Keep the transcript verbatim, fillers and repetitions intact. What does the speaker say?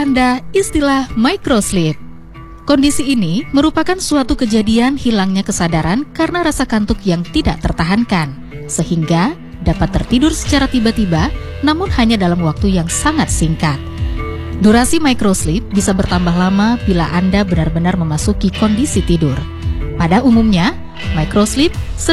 Anda istilah microsleep. Kondisi ini merupakan suatu kejadian hilangnya kesadaran karena rasa kantuk yang tidak tertahankan, sehingga dapat tertidur secara tiba-tiba namun hanya dalam waktu yang sangat singkat. Durasi microsleep bisa bertambah lama bila Anda benar-benar memasuki kondisi tidur. Pada umumnya, microsleep